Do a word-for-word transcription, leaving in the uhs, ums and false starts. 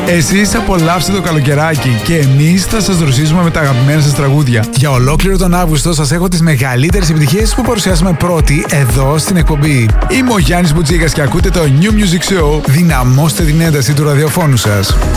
Εσείς απολαύστε το καλοκαιράκι και εμείς θα σας δροσίζουμε με τα αγαπημένα σας τραγούδια. Για ολόκληρο τον Αύγουστο σας έχω τις μεγαλύτερες επιτυχίες που παρουσιάσαμε πρώτοι εδώ στην εκπομπή. Είμαι ο Γιάννης Μπουτζίκας και ακούτε το New Music Show. Δυναμώστε την ένταση του ραδιοφώνου σας.